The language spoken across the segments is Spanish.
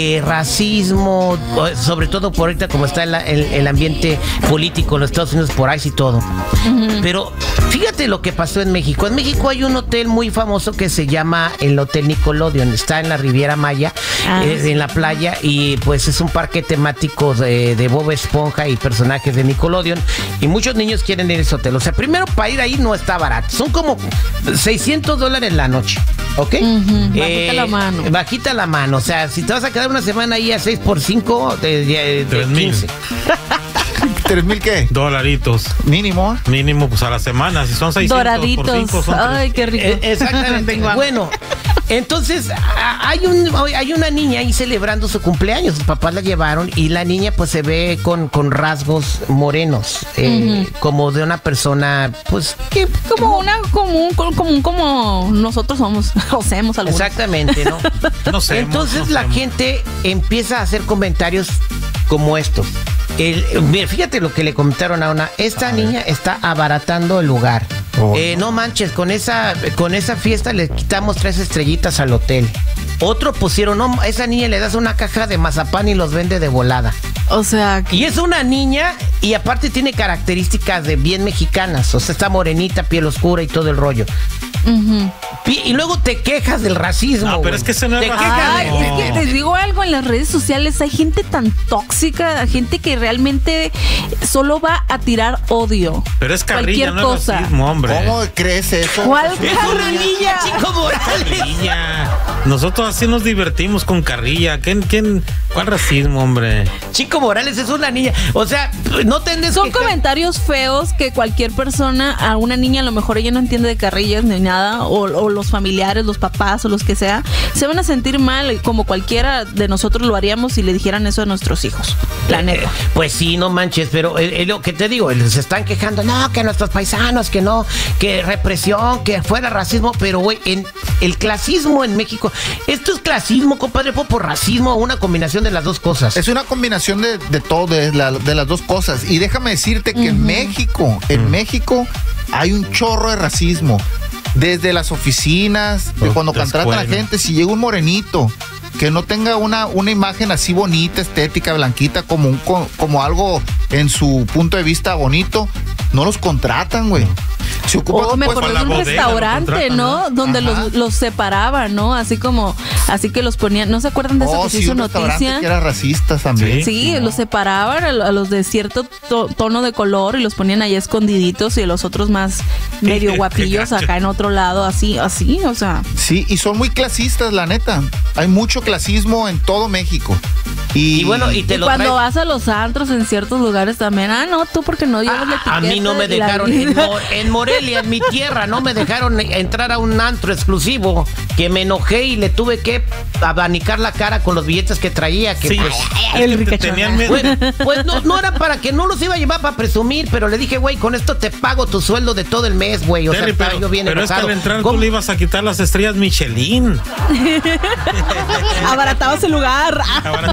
racismo, sobre todo por ahorita como está el ambiente político en los Estados Unidos, por ahí y todo. Pero fíjate lo que pasó en México. En México hay un hotel muy famoso que se llama el Hotel Nickelodeon. Está en la Riviera Maya, en la playa, y pues es un parque temático de Bob Esponja y personajes de Nickelodeon. Y muchos niños quieren ir a ese hotel. O sea, primero para ir ahí no está barato. Son como $600 la noche. ¿Ok? Bajita la mano. Bajita la mano. O sea, si te vas a quedar una semana ahí a 6 por 5, de 15. ¿3,000 qué? $. Mínimo. Mínimo, pues a la semana. Si son 600 doraditos. por 5 son Ay, qué rico. Exactamente. Bueno, entonces hay una niña ahí celebrando su cumpleaños. Sus papás la llevaron y la niña pues se ve con rasgos morenos, como de una persona pues que como nosotros somos o seamos algunos. Exactamente, ¿no? No sé. Entonces la gente empieza a hacer comentarios como estos. Mira, fíjate lo que le comentaron a una. Esta niña está abaratando el lugar. No manches, con esa fiesta le quitamos 3 estrellitas al hotel. Otro pusieron, no, a esa niña le das una caja de mazapán y los vende de volada. O sea, y es una niña y aparte tiene características de bien mexicanas. O sea, está morenita, piel oscura y todo el rollo. Y luego te quejas del racismo. No, pero es que ese no es racismo. Es que te digo algo, en las redes sociales hay gente tan tóxica, gente que realmente solo va a tirar odio. Pero es carrilla, no es racismo, hombre. ¿Cómo crees eso? ¿Cuál carrilla? Chico Morales. Carrilla. Nosotros así nos divertimos con carrilla. ¿Cuál racismo, hombre? Chico Morales es una niña. O sea, no tenés. Son comentarios feos que cualquier persona, a una niña a lo mejor ella no entiende de carrillas ni nada, o los familiares, los papás o los que sea, se van a sentir mal, como cualquiera de nosotros lo haríamos si le dijeran eso a nuestros hijos. La neta. Pues sí, no manches, pero lo que te digo, se están quejando, no, que nuestros paisanos, que no, que represión, que fuera racismo, pero güey, en el clasismo en México, esto es clasismo, compadre, fue por racismo, una combinación de las dos cosas. Es una combinación de todo, de las dos cosas. Y déjame decirte que en México hay un chorro de racismo. Desde las oficinas, de cuando contratan a la gente, si llega un morenito que no tenga una imagen así bonita, estética, blanquita, como algo en su punto de vista bonito, no los contratan, güey. Se ocupa me acordé de un restaurante, ¿no? Donde los separaban, ¿no? Así que los ponían, ¿no se acuerdan de eso que se hizo noticia? Que era racista también. Sí, los separaban a los de cierto tono de color y los ponían ahí escondiditos y los otros más medio guapillos acá en otro lado, así, o sea. Sí, y son muy clasistas, la neta. Hay mucho clasismo en todo México. Y bueno, y cuando vas a los antros en ciertos lugares también, no, tú porque no llevas la etiqueta. A mí no me dejaron en Morelia, en mi tierra, no me dejaron entrar a un antro exclusivo, que me enojé y le tuve que abanicar la cara con los billetes que traía, que sí, pues el ricachón. Bueno, pues no era para que no los iba a llevar para presumir, pero le dije, güey, con esto te pago tu sueldo de todo el mes, güey. O sea, yo bien pero enojado. Es que al entrar tú le ibas a quitar las estrellas Michelin. Abaratabas el lugar.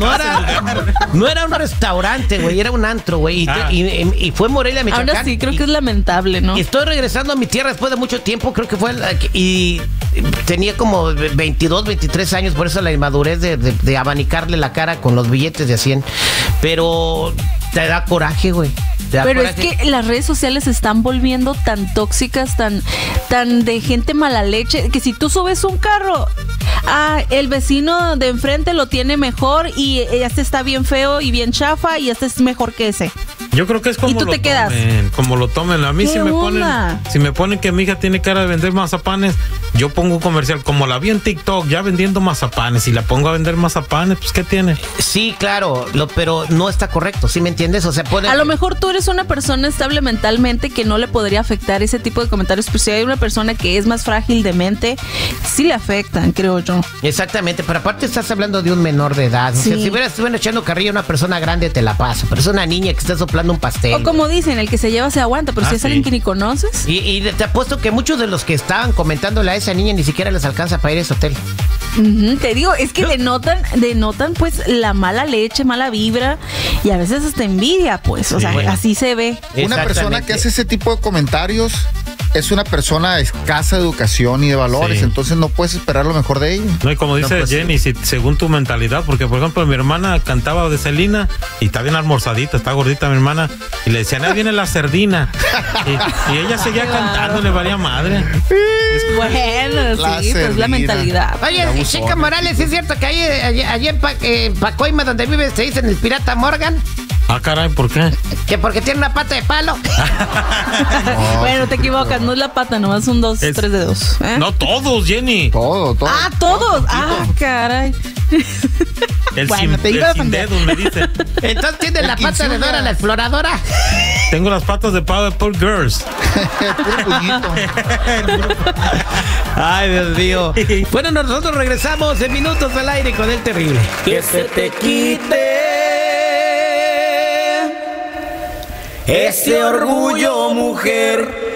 No era un restaurante, güey, era un antro, güey. Y fue Morelia, Michoacán. Ahora sí, creo que es lamentable, ¿no? Y estoy regresando a mi tierra después de mucho tiempo, creo que fue. Y tenía como 22, 23 años, por eso la inmadurez de abanicarle la cara con los billetes de 100. Pero te da coraje, güey. Pero es que las redes sociales se están volviendo tan tóxicas, tan de gente mala leche, que si tú subes un carro, el vecino de enfrente lo tiene mejor y este está bien feo y bien chafa y este es mejor que ese. Yo creo que es como ¿Y tú te quedas? Como lo tomen. A mí si me ponen que mi hija tiene cara de vender mazapanes, yo pongo un comercial, como la vi en TikTok, ya vendiendo mazapanes, y la pongo a vender mazapanes, pues ¿qué tiene? Sí, claro, pero no está correcto, ¿sí me entiendes? O sea, a lo mejor tú eres una persona estable mentalmente que no le podría afectar ese tipo de comentarios, pero si hay una persona que es más frágil de mente, sí le afectan, creo yo. Exactamente, pero aparte estás hablando de un menor de edad. Sí. O sea, si hubieras echando carrilla a una persona grande, te la paso, pero es una niña que está soplando un pastel. O como dicen, el que se lleva se aguanta, pero si es alguien que ni conoces. Y te apuesto que muchos de los que estaban comentándole a esa niña ni siquiera les alcanza para ir a ese hotel. Te digo, es que denotan pues la mala leche, mala vibra y a veces hasta envidia, pues, o sea, así se ve. Una persona que hace ese tipo de comentarios es una persona escasa de educación y de valores, entonces no puedes esperar lo mejor de ella. No, y como dice Jenny, si, según tu mentalidad, porque por ejemplo mi hermana cantaba de Selena y está bien almorzadita, está gordita mi hermana, y le decían, ahí viene la sardina. y ella seguía cantando, le valía madre. Bueno, sí, pues la mentalidad. Oye, Chica Morales, ¿es cierto que allí en Pacoima, donde vives, te dicen el pirata Morgan? Ah, caray, ¿por qué? Que porque tiene una pata de palo. Bueno, te equivocas, no es la pata, nomás son 3 dedos. No, todos, Jenny. Todo. Ah, todos. Caray. Sin dedos, me dice. Entonces tiene la pata de Dora la Exploradora. Tengo las patas de Powerpuff Girls. Puro puñito. Ay, Dios mío. Bueno, nosotros regresamos en minutos al aire con El Terrible. Que se te quite ese orgullo, mujer.